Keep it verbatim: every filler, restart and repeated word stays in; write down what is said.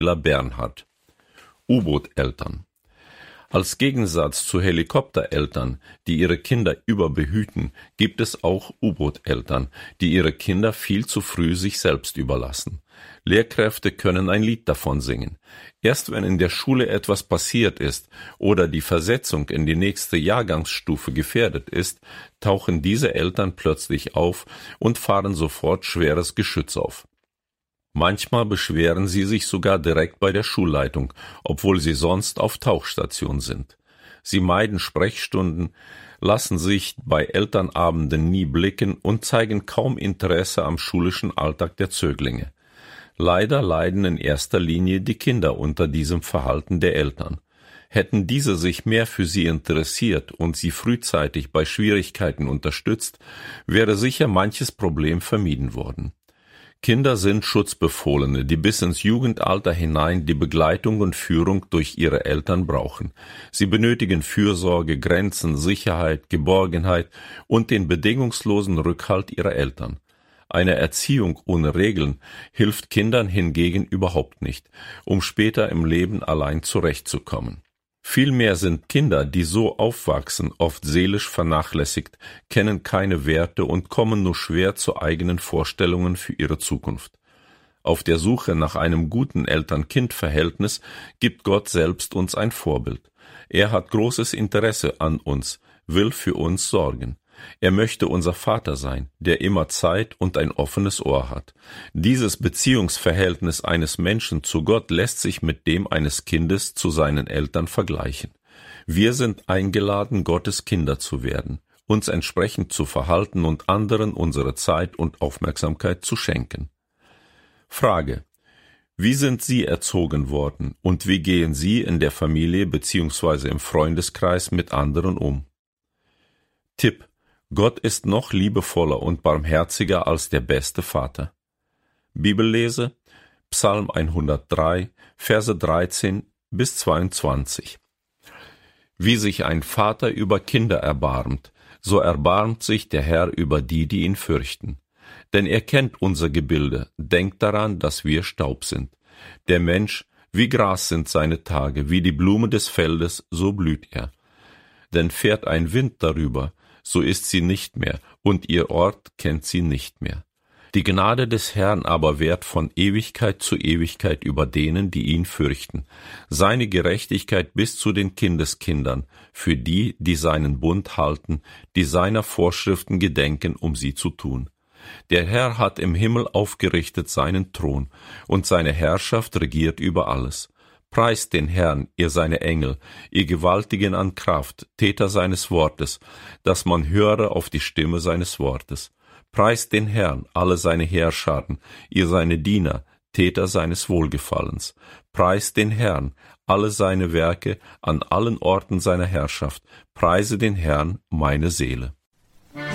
Bernhard. U-Boot-Eltern. Als Gegensatz zu Helikoptereltern, die ihre Kinder überbehüten, gibt es auch U-Boot-Eltern, die ihre Kinder viel zu früh sich selbst überlassen. Lehrkräfte können ein Lied davon singen. Erst wenn in der Schule etwas passiert ist oder die Versetzung in die nächste Jahrgangsstufe gefährdet ist, tauchen diese Eltern plötzlich auf und fahren sofort schweres Geschütz auf. Manchmal beschweren sie sich sogar direkt bei der Schulleitung, obwohl sie sonst auf Tauchstation sind. Sie meiden Sprechstunden, lassen sich bei Elternabenden nie blicken und zeigen kaum Interesse am schulischen Alltag der Zöglinge. Leider leiden in erster Linie die Kinder unter diesem Verhalten der Eltern. Hätten diese sich mehr für sie interessiert und sie frühzeitig bei Schwierigkeiten unterstützt, wäre sicher manches Problem vermieden worden. Kinder sind Schutzbefohlene, die bis ins Jugendalter hinein die Begleitung und Führung durch ihre Eltern brauchen. Sie benötigen Fürsorge, Grenzen, Sicherheit, Geborgenheit und den bedingungslosen Rückhalt ihrer Eltern. Eine Erziehung ohne Regeln hilft Kindern hingegen überhaupt nicht, um später im Leben allein zurechtzukommen. Vielmehr sind Kinder, die so aufwachsen, oft seelisch vernachlässigt, kennen keine Werte und kommen nur schwer zu eigenen Vorstellungen für ihre Zukunft. Auf der Suche nach einem guten Eltern-Kind-Verhältnis gibt Gott selbst uns ein Vorbild. Er hat großes Interesse an uns, will für uns sorgen. Er möchte unser Vater sein, der immer Zeit und ein offenes Ohr hat. Dieses Beziehungsverhältnis eines Menschen zu Gott lässt sich mit dem eines Kindes zu seinen Eltern vergleichen. Wir sind eingeladen, Gottes Kinder zu werden, uns entsprechend zu verhalten und anderen unsere Zeit und Aufmerksamkeit zu schenken. Frage: Wie sind Sie erzogen worden und wie gehen Sie in der Familie bzw. im Freundeskreis mit anderen um? Tipp: Gott ist noch liebevoller und barmherziger als der beste Vater. Bibellese: Psalm hundertdrei, Verse dreizehn bis zweiundzwanzig. Wie sich ein Vater über Kinder erbarmt, so erbarmt sich der Herr über die, die ihn fürchten. Denn er kennt unser Gebilde, denkt daran, dass wir Staub sind. Der Mensch, wie Gras sind seine Tage, wie die Blume des Feldes, so blüht er. Denn fährt ein Wind darüber, so ist sie nicht mehr, und ihr Ort kennt sie nicht mehr. Die Gnade des Herrn aber währt von Ewigkeit zu Ewigkeit über denen, die ihn fürchten, seine Gerechtigkeit bis zu den Kindeskindern, für die, die seinen Bund halten, die seiner Vorschriften gedenken, um sie zu tun. Der Herr hat im Himmel aufgerichtet seinen Thron, und seine Herrschaft regiert über alles. Preist den Herrn, ihr seine Engel, ihr Gewaltigen an Kraft, Täter seines Wortes, dass man höre auf die Stimme seines Wortes. Preist den Herrn, alle seine Heerscharen, ihr seine Diener, Täter seines Wohlgefallens. Preist den Herrn, alle seine Werke an allen Orten seiner Herrschaft. Preise den Herrn, meine Seele.